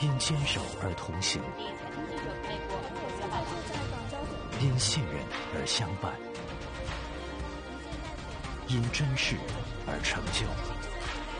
因坚守而同行，因信任而相伴，因真实而成就。